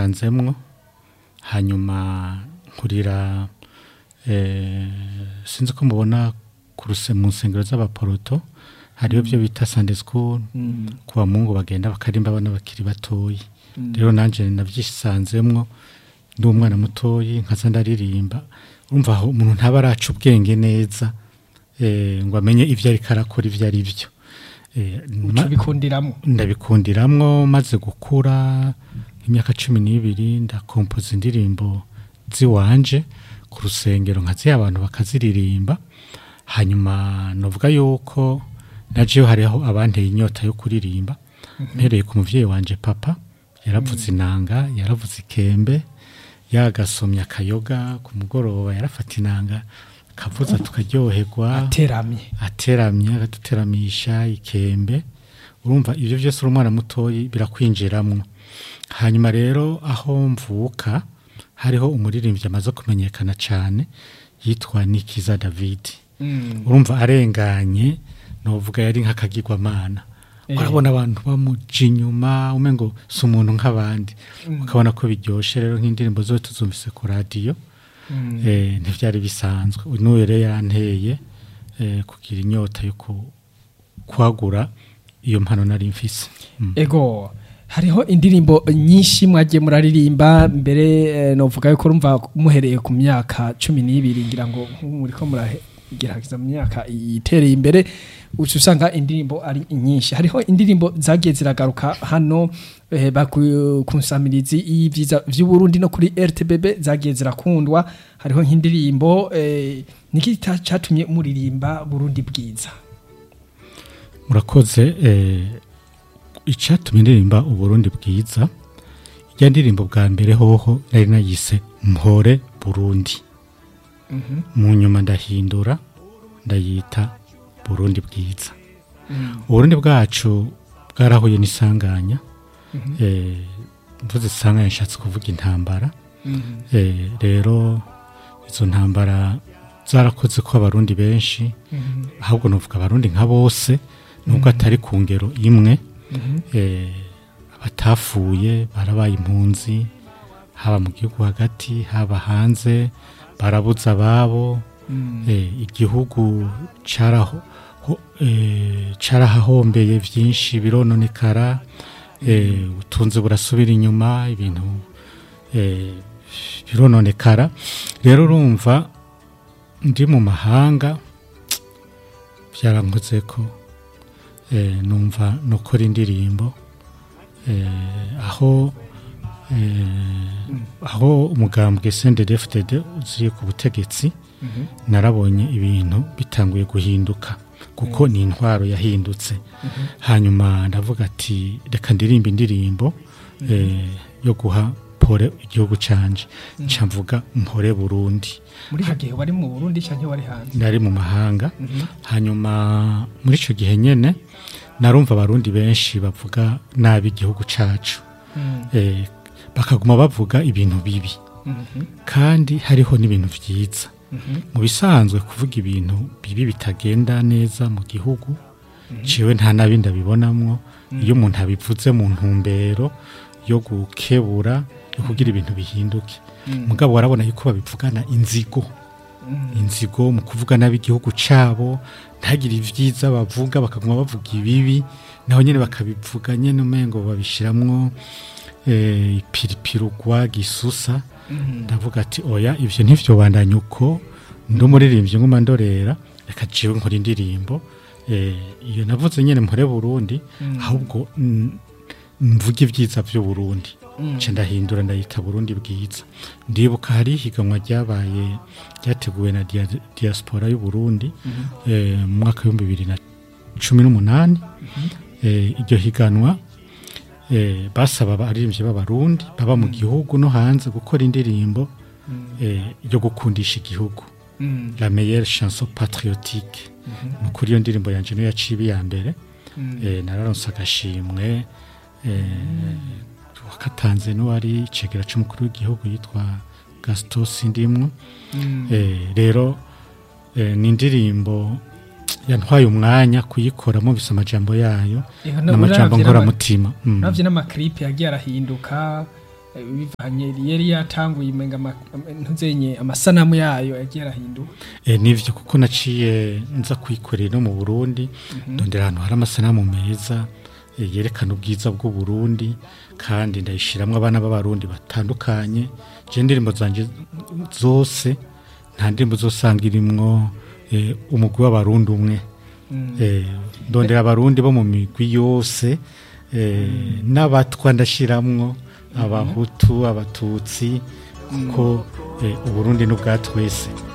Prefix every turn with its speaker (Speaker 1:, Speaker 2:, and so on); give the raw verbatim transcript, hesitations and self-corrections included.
Speaker 1: navyisanzemwo hanyuma nkurira eh sinzi ko mubona kuruse mu nsengero z'abaporoto hariho byo bita Sunday school mm. kuba mungu bagenda bakarimba abana bakiri batoyi mm. rero nanje navyisanzemwo ndi umwana mutoyi nkaza ndaririmba urumva aho umuntu ntaba araca ubwenge neza eh ngo amenye ivyo ari karakora ivyo ari byo eh
Speaker 2: ubikundiramwo
Speaker 1: ndabikundiramwo maze gukura imyaka cumi n'ibiri ndakompoza indirimbo ziwanje ku rusengero nkazi abantu bakaziririmba hanyuma novuga yuko naje hariho abanteye inyota yo kuririmba mpereye ku muvyeyi wanje papa yaravuze inanga yaravuze ikembe yagasomya akayoga ku mugoroba yarafata inanga kavuza tukaryoherwa
Speaker 2: ateramye
Speaker 1: ateramye agaduteramisha ikembe urumva ivyo vyose uri umwana mutoyi birakwinjiramwo hanyuma rero aho mvuka hariho umuririmbyi amaze kumenyekana cyane yitwa Nikiza David mm. urumva arenganye novuga yari nk'akagirwa mana eh. urabona abantu bamuja inyuma umengo si umuntu nk'abandi mm. ukabona ko biryoshe rero nk'indirimbo zo tuzumvise ku radio mm. eh ntivyari bisanzwe n'uyu rero yanteye eh, kugira inyota yo kwagura iyo mpano nari mfise
Speaker 2: mm. ego hariho indirimbo nyinshi mwagiye muraririmba mbere eh, novuga yuko urumva muhereye ku myaka cumi n'ibiri ngira ngo muriko muragerageza mu myaka itereye imbere usanga indirimbo ari nyinshi hariho indirimbo zagiye ziragaruka hano eh, bakunsamirizi y'ivyiza vy'u Burundi no kuri R T B B zagiye zirakundwa hariho nk'indirimbo eh, niki cyatumye muririmba Burundi bwiza
Speaker 1: murakoze eh icatumye ndirimba uburundi bwiza ya ndirimbo bwa mbere hoho nari nayise mpore Burundi mhm mm mu nyuma ndahindura ndayita Burundi bwiza mm. uburundi bwacu bwarahuye n'isanganya mm -hmm. eh mvuze isanganya nshatse kuvuga intambara mm -hmm. eh rero izo ntambara zarakoze ko abarundi benshi mm -hmm. ahubwo novuga abarundi nka bose nubwo atari ku ngero imwe Mm -hmm. eh abatafuye barabaye impunzi haba mu gihugu hagati haba hanze barabuza babo mm. eh igihugu caraho eh carahahombeye vyinshi birononekara eh utunze burasubira inyuma ibintu eh birononekara rero urumva ndi mu mahanga byarankoze ko eh numva nokora indirimbo eh aho eh aho umugambwe C N D D F D D uziye ku butegetsi mm -hmm. narabonye ibintu bitanguye guhinduka kuko mm -hmm. ni intwaro yahindutse mm -hmm. hanyuma ndavuga ati reka ndirimba indirimbo mm -hmm. eh yo guha pore igihugu canje mm -hmm. camvuga mpore Burundi
Speaker 2: muri hagihe bari mu Burundi canke bari hanze
Speaker 1: nari mu mahanga mm -hmm. hanyuma muri ico gihe nyene narumva abarundi benshi bavuga nabi igihugu cacu mm. eh bakaguma bavuga ibintu bibi mm -hmm. kandi hariho n'ibintu vyiza mm -hmm. mu bisanzwe kuvuga ibintu bibi bitagenda neza mu gihugu mm -hmm. ciwe nta nabindi abibonamwo mm. iyo umuntu abivuze mu ntumbero yo gukebura yo kugira ibintu bihinduke mm. mugabo warabona yuko babivugana inzigo mm. inzigo mu kuvuga nabi igihugu cabo ntagira ivyiza bavuga bakaguma bavuga ibibi naho nyene bakabivuga nyene umengo babishiramwo eh ipiripirugwa gisusa ndavuga ati oya ivyo ntivyo bandanya uko ndo muririmbye nguma ndorera reka ciwe nkora indirimbo eh iyo navuze nyene mpore Burundi ahubwo mvuga ivyiza vyo Burundi nce ndahindura ndayita Burundi bwiza ndibuka hari higanwa ryabaye ryateguwe na dia, diaspora y'u Burundi mm -hmm. eh mu mwaka wa bibiri na cumi n'umunani mm -hmm. eh iryo higanwa eh basaba abaririmbyi b'abarundi baba mu mm -hmm. gihugu no hanze gukora indirimbo mm -hmm. eh yo gukundisha igihugu mm -hmm. la meilleure chanson patriotique mm -hmm. kuri iyo ndirimbo yanje no yacibi ya mbere mm -hmm. eh nararonse agashimwe eh wakatanze no wari icegera c'umukuru w'igihugu yitwa Gaston Sindimwo mm. eh rero eh, ni indirimbo yantwaye umwanya kuyikoramo bisa amajambo yayo n'amajambo nkora mutima
Speaker 2: navyo n'ama clip yagiye arahinduka eh, bivanye yari yatanguye imenga ama- ntuzenye amasanamu yayo yagiye arahinduka
Speaker 1: E, nivyo kuko naciye nza kwikorera no mu Burundi ndondera ahantu hari amasanamu meza e, yerekana ubwiza bw'u Burundi kandi ndayishiramwe abana b'abarundi batandukanye je indirimbo zanje zose nta ndirimbo zosanga irimwo e, umugwi w'abarundi umwe e, ndondera abarundi bo mu migwi yose e, n'abatwa ndashiramwo abahutu abatutsi kuko e, uburundi n'ubwa twese